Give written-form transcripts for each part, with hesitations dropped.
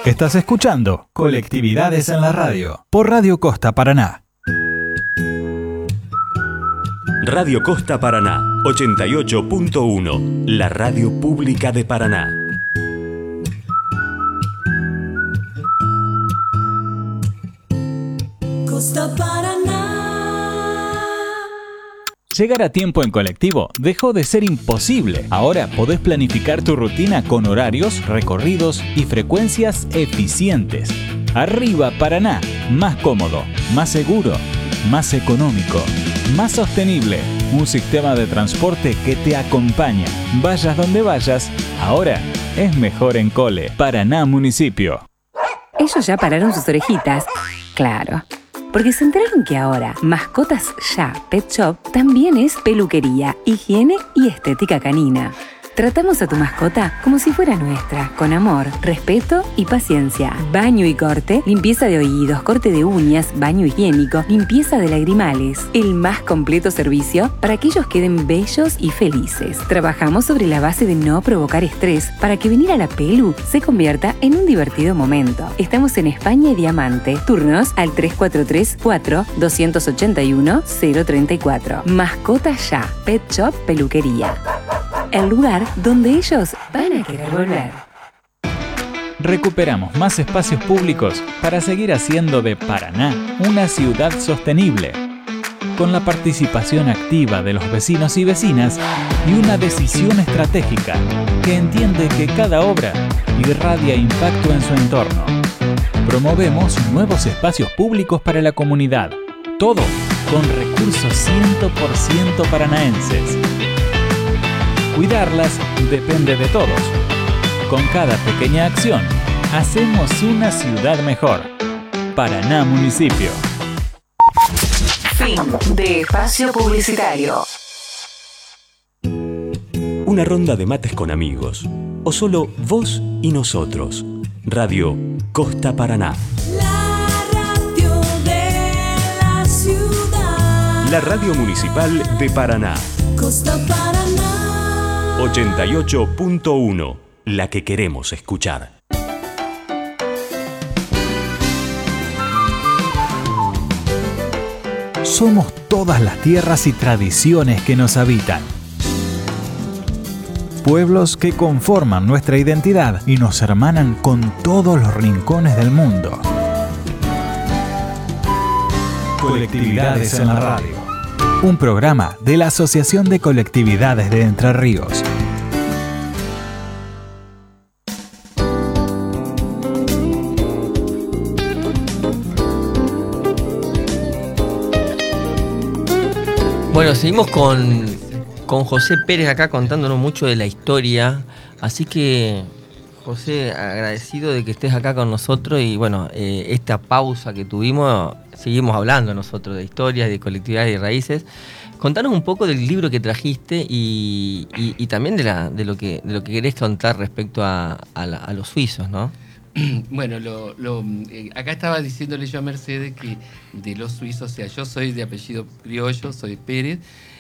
Estás escuchando Colectividades en la Radio por Radio Costa Paraná. Radio Costa Paraná 88.1, la radio pública de Paraná. Costa Paraná. Llegar a tiempo en colectivo dejó de ser imposible. Ahora podés planificar tu rutina con horarios, recorridos y frecuencias eficientes. Arriba Paraná, más cómodo, más seguro, más económico, más sostenible. Un sistema de transporte que te acompaña. Vayas donde vayas, ahora es mejor en Cole. Paraná Municipio. Ellos ya pararon sus orejitas. Claro. Porque se enteraron que ahora Mascotas Ya Pet Shop también es peluquería, higiene y estética canina. Tratamos a tu mascota como si fuera nuestra, con amor, respeto y paciencia. Baño y corte, limpieza de oídos, corte de uñas, baño higiénico, limpieza de lagrimales. El más completo servicio para que ellos queden bellos y felices. Trabajamos sobre la base de no provocar estrés para que venir a la pelu se convierta en un divertido momento. Estamos en España y Diamante. Turnos al 343-4-281-034. Mascotas Ya Pet Shop Peluquería. El lugar donde ellos van a querer volver. Recuperamos más espacios públicos para seguir haciendo de Paraná una ciudad sostenible, con la participación activa de los vecinos y vecinas y una decisión estratégica que entiende que cada obra irradia impacto en su entorno. Promovemos nuevos espacios públicos para la comunidad, todo con recursos 100% paranaenses. Cuidarlas depende de todos. Con cada pequeña acción, hacemos una ciudad mejor. Paraná Municipio. Fin de espacio publicitario. Una ronda de mates con amigos. O solo vos y nosotros. Radio Costa Paraná. La radio de la ciudad. La radio municipal de Paraná. Costa Paraná. 88.1, la que queremos escuchar. Somos todas las tierras y tradiciones que nos habitan. Pueblos que conforman nuestra identidad y nos hermanan con todos los rincones del mundo. Colectividades en la Radio. Un programa de la Asociación de Colectividades de Entre Ríos. Bueno, seguimos con José Pérez acá contándonos mucho de la historia. Así que, José, agradecido de que estés acá con nosotros. Y bueno, esta pausa que tuvimos, seguimos hablando nosotros de historias, de colectividades y raíces. Contanos un poco del libro que trajiste y también de lo que querés contar respecto a los suizos, ¿no? Bueno, acá estaba diciéndole yo a Mercedes que de los suizos, o sea, yo soy de apellido criollo, soy Pérez,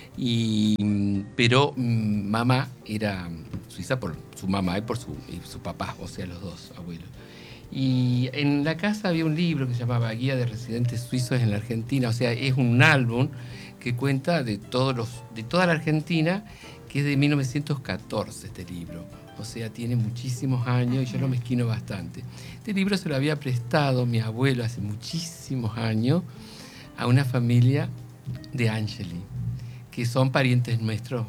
pero mamá era suiza por su mamá y por su papá, o sea, los dos abuelos. Y en la casa había un libro que se llamaba Guía de Residentes Suizos en la Argentina, o sea, es un álbum que cuenta de toda la Argentina, que es de 1914 este libro. O sea, tiene muchísimos años y yo lo mezquino bastante. Este libro se lo había prestado mi abuelo hace muchísimos años a una familia de Angeli, que son parientes nuestros,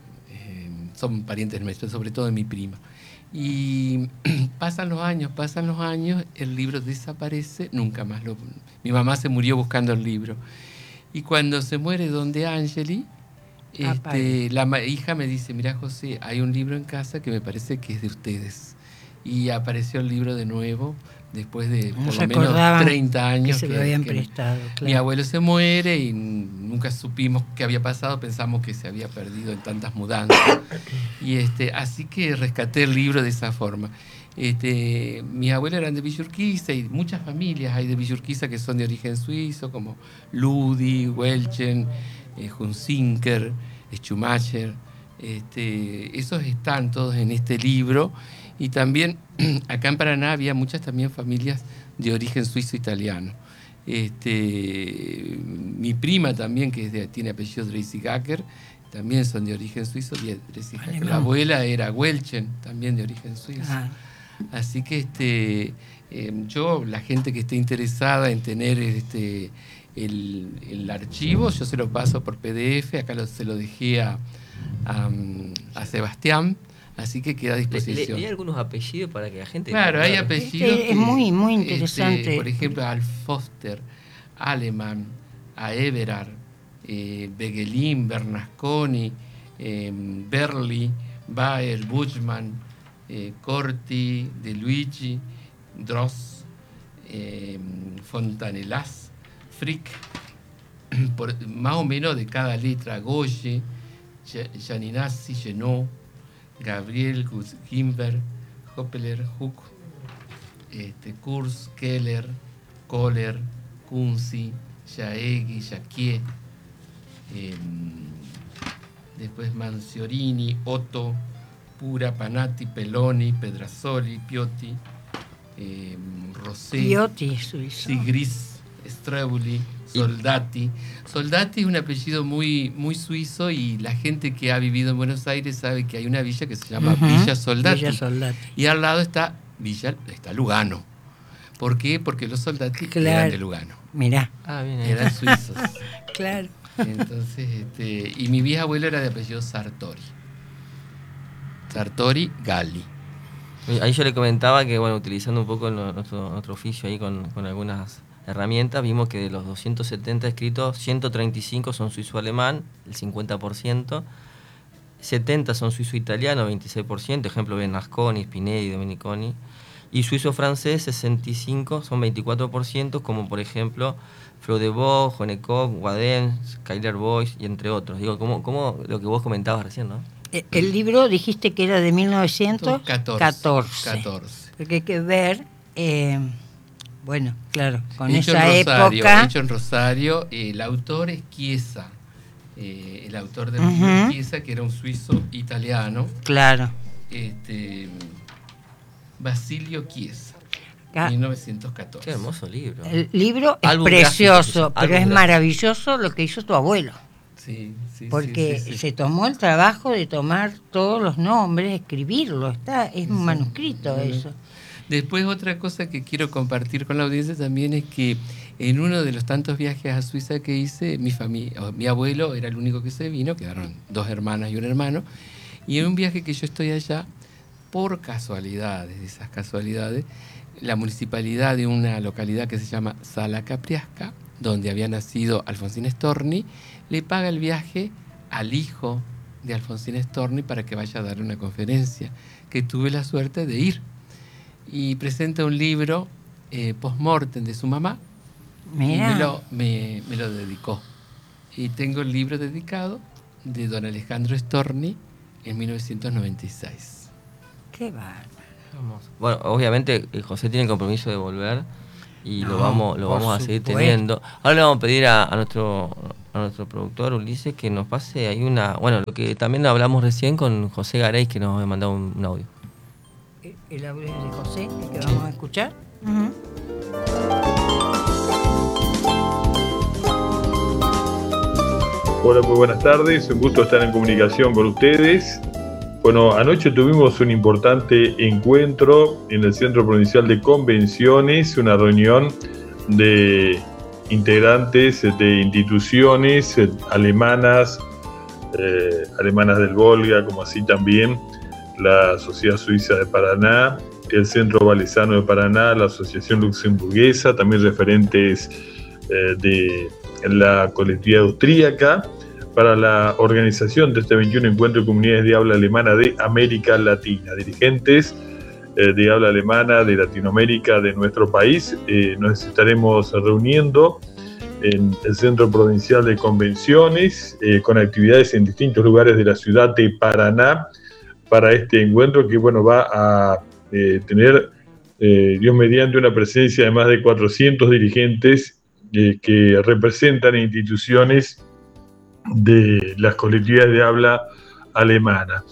sobre todo de mi prima. Y pasan los años, el libro desaparece, nunca más mi mamá se murió buscando el libro. Y cuando se muere don de Angeli, la hija me dice, mira José, hay un libro en casa que me parece que es de ustedes. Y apareció el libro de nuevo, después de por lo menos 30 años. Que se lo habían prestado. Claro. Mi abuelo se muere y nunca supimos qué había pasado, pensamos que se había perdido en tantas mudanzas. Y así que rescaté el libro de esa forma. Mis abuelos eran de Villa Urquiza y muchas familias hay de Villa Urquiza que son de origen suizo, como Ludi, Welchen, Hunziker, Schumacher. Esos están todos en este libro Y también acá en Paraná había muchas también familias de origen suizo-italiano. Mi prima también, que tiene apellido Dreisigacker, también son de origen suizo. La abuela era Welchen, también de origen suizo. Ah. Así que la gente que esté interesada en tener el archivo, yo se lo paso por PDF, acá se lo dejé a Sebastián, así que queda a disposición. ¿Hay algunos apellidos para que la gente... Claro, hay apellidos. Es muy, muy interesante. Por ejemplo, al Foster, Aleman, a Everard, Begelin, Bernasconi, Berli, Baer, Buchmann, Corti, De Luigi, Dross, Fontanelas, Frick, más o menos de cada letra, Goye, Gianinazzi, Genot, Gabriel, Gimber, Hoppeler, Huck, Kurz, Keller, Kohler, Kunzi, Jaegui, Jacquier, después Manciorini, Otto, Pura, Panatti, Peloni, Pedrazzoli, Piotti, Rosé, Sigris, Strebuli, Soldati. Soldati es un apellido muy, muy suizo, y la gente que ha vivido en Buenos Aires sabe que hay una villa que se llama Villa Soldati. Y al lado está Lugano. ¿Por qué? Porque los Soldati eran de Lugano. Mirá. Eran suizos. Claro. Entonces, y mi vieja abuela era de apellido Sartori. Sartori Galli. Ahí yo le comentaba que, bueno, utilizando un poco nuestro oficio ahí con algunas herramientas, vimos que de los 270 escritos, 135 son suizo-alemán, el 50%, 70 son suizo-italiano, 26%, ejemplo Bernasconi, Spinelli, Domeniconi, y suizo-francés, 65, son 24%, como por ejemplo Frodebo, Honekov, Guaden, Skyler Boyce, y entre otros. Digo, como lo que vos comentabas recién, ¿no? El libro dijiste que era de 1914. Porque hay que ver, bueno, claro, con hecho esa época... Hecho en Rosario, el autor es Chiesa, el autor del libro Chiesa, que era un suizo italiano. Claro. Basilio Chiesa, 1914. Qué hermoso libro. El libro es precioso, pero es maravilloso lo que hizo tu abuelo. Sí, porque se tomó el trabajo de tomar todos los nombres, escribirlo, es un manuscrito eso. Después, otra cosa que quiero compartir con la audiencia también es que en uno de los tantos viajes a Suiza que hice, mi abuelo era el único que se vino, quedaron 2 hermanas y un hermano, y en un viaje que yo estoy allá, por casualidades, esas casualidades, la municipalidad de una localidad que se llama Sala Capriasca, donde había nacido Alfonsín Storni, le paga el viaje al hijo de Alfonsín Storni para que vaya a dar una conferencia, que tuve la suerte de ir. Y presenta un libro post-mortem de su mamá. Mirá. Y me lo dedicó. Y tengo el libro dedicado de don Alejandro Storni en 1996. Qué bárbaro. Bueno, obviamente José tiene el compromiso de volver y lo vamos a seguir teniendo. Ahora le vamos a pedir a nuestro productor Ulises que nos pase ahí lo que también hablamos recién con José Garay, que nos ha mandado un audio. El audio de José, el que vamos a escuchar. Hola, muy buenas tardes, un gusto estar en comunicación con ustedes. Bueno, anoche tuvimos un importante encuentro en el Centro Provincial de Convenciones, una reunión de integrantes de instituciones alemanas del Volga, como así también la Sociedad Suiza de Paraná, el Centro Valesano de Paraná, la Asociación Luxemburguesa, también referentes de la colectividad austríaca, para la organización de este 21 Encuentro de Comunidades de Habla Alemana de América Latina. Dirigentes de habla alemana de Latinoamérica, de nuestro país, nos estaremos reuniendo en el Centro Provincial de Convenciones, con actividades en distintos lugares de la ciudad de Paraná, para este encuentro que va a tener, Dios mediante, una presencia de más de 400 dirigentes que representan instituciones de las colectividades de habla alemana.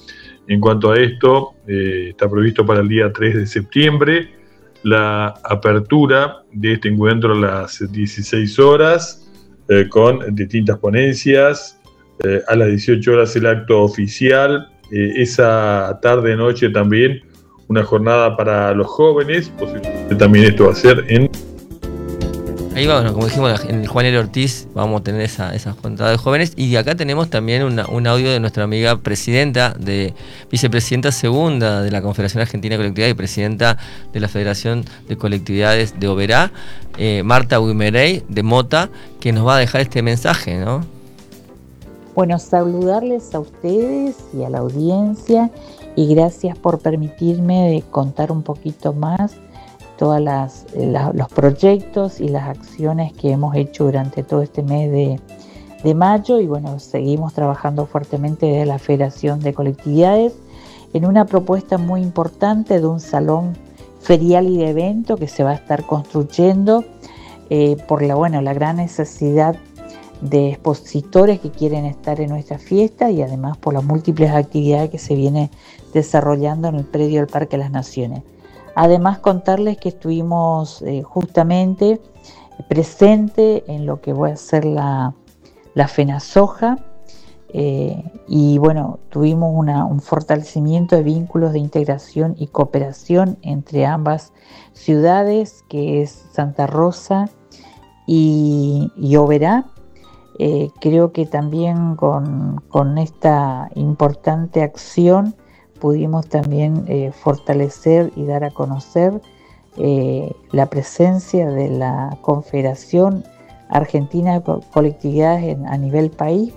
En cuanto a esto, está previsto para el día 3 de septiembre la apertura de este encuentro a las 16 horas con distintas ponencias. A las 18 horas el acto oficial. Esa tarde-noche también una jornada para los jóvenes. Posiblemente también esto va a ser en... Ahí va, bueno, como dijimos, en el Juan L. Ortiz vamos a tener esa juntada de jóvenes. Y acá tenemos también un audio de nuestra amiga vicepresidenta segunda de la Confederación Argentina de Colectividades y presidenta de la Federación de Colectividades de Oberá, Marta Guimerey de Mota, que nos va a dejar este mensaje, ¿no? Bueno, saludarles a ustedes y a la audiencia y gracias por permitirme contar un poquito más todos los proyectos y las acciones que hemos hecho durante todo este mes de mayo. Y bueno, seguimos trabajando fuertemente desde la Federación de Colectividades en una propuesta muy importante de un salón ferial y de evento que se va a estar construyendo por la gran necesidad de expositores que quieren estar en nuestra fiesta y además por las múltiples actividades que se viene desarrollando en el predio del Parque de las Naciones. Además, contarles que estuvimos justamente presente en lo que va a ser la FENASOJA y bueno, tuvimos un fortalecimiento de vínculos de integración y cooperación entre ambas ciudades, que es Santa Rosa y Oberá. Creo que también con esta importante acción pudimos también fortalecer y dar a conocer la presencia de la Confederación Argentina de Colectividades a nivel país.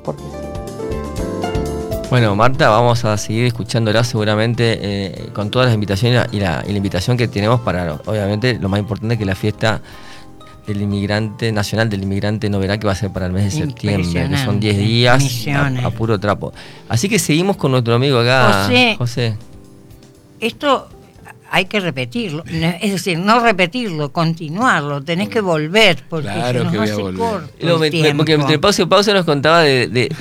Bueno, Marta, vamos a seguir escuchándola seguramente con todas las invitaciones y la invitación que tenemos para, obviamente, lo más importante, que la fiesta del inmigrante nacional, del inmigrante en Oberá, que va a ser para el mes de septiembre, que son 10 días a puro trapo. Así que seguimos con nuestro amigo acá, José. Esto hay que repetirlo, es decir, no repetirlo, continuarlo, tenés que volver, porque claro, se nos que voy hace a volver. corto el tiempo. Porque entre pausa y pausa nos contaba de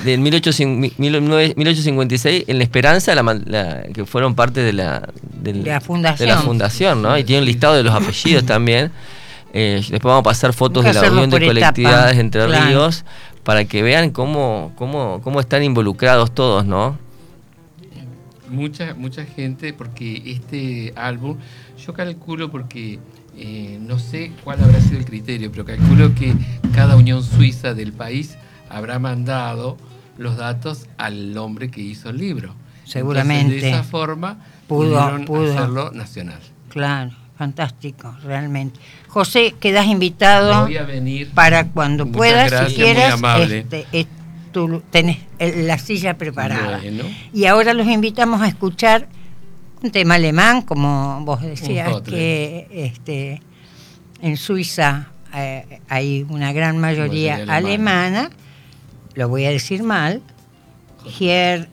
1856 en La Esperanza, que fueron parte de la fundación, ¿no? Y tiene un listado de los apellidos también. Después vamos a pasar fotos de la Unión de Colectividades de Entre Ríos para que vean cómo están involucrados todos, ¿no? Mucha gente, porque este álbum, yo calculo, porque no sé cuál habrá sido el criterio, pero calculo que cada unión suiza del país habrá mandado los datos al hombre que hizo el libro. Seguramente. Entonces, de esa forma pudo hacerlo nacional. Claro. Fantástico, realmente. José, quedas invitado. Voy a venir para cuando puedas, gracias, si quieras. muy amable. Tú tenés la silla preparada. Bueno. Y ahora los invitamos a escuchar un tema alemán, como vos decías, que en Suiza hay una gran mayoría alemana. Lo voy a decir mal. Hier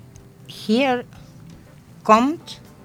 kommt,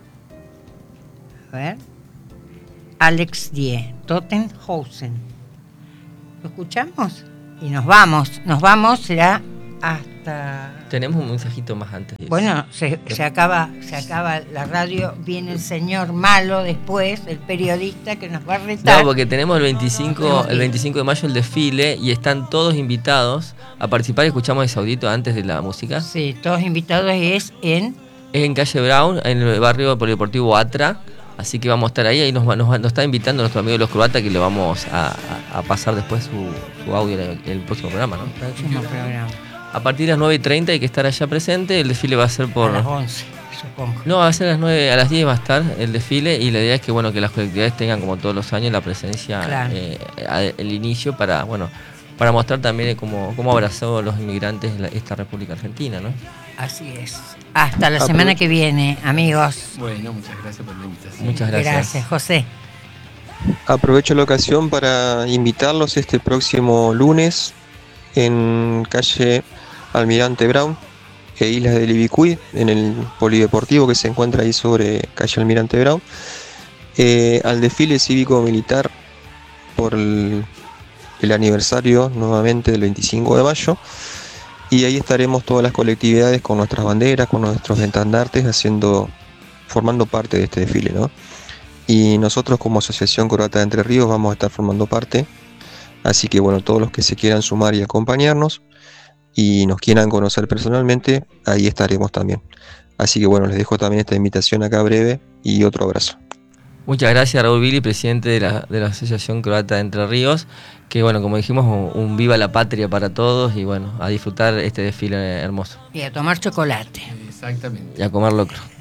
a ver, Alex Die, Tottenhausen. ¿Lo escuchamos? Y nos vamos, será hasta... Tenemos un mensajito más antes de eso. Bueno, se acaba la radio, viene el señor malo después, el periodista que nos va a retar. No, porque tenemos el 25 de mayo el desfile y están todos invitados a participar. Escuchamos ese audito antes de la música. Sí, todos invitados, es en Calle Brown, en el barrio polideportivo Atra. Así que vamos a estar ahí nos está invitando nuestro amigo de los croatas, que le vamos a pasar después su audio en el próximo programa, ¿no? El próximo programa. A partir de las 9:30 hay que estar allá presente. El desfile va a ser por... A las 11, supongo. No, va a ser a las 9, a las 10 va a estar el desfile, y la idea es que que las colectividades tengan, como todos los años, la presencia, claro, el inicio para mostrar también cómo abrazó los inmigrantes esta República Argentina, ¿no? Así es. Hasta la semana que viene, amigos. Bueno, muchas gracias por la invitación. Muchas gracias. Gracias, José. Aprovecho la ocasión para invitarlos este próximo lunes en calle Almirante Brown e Islas del Ibicuy, en el polideportivo que se encuentra ahí sobre calle Almirante Brown, al desfile cívico-militar por el aniversario nuevamente del 25 de mayo. Y ahí estaremos todas las colectividades con nuestras banderas, con nuestros estandartes, formando parte de este desfile, ¿no? Y nosotros como Asociación Croata de Entre Ríos vamos a estar formando parte. Así que bueno, todos los que se quieran sumar y acompañarnos y nos quieran conocer personalmente, ahí estaremos también. Así que bueno, les dejo también esta invitación acá breve y otro abrazo. Muchas gracias, Raúl Billy, presidente de la Asociación Croata de Entre Ríos, que bueno, como dijimos, un viva la patria para todos y bueno, a disfrutar este desfile hermoso. Y a tomar chocolate. Exactamente. Y a comer locro.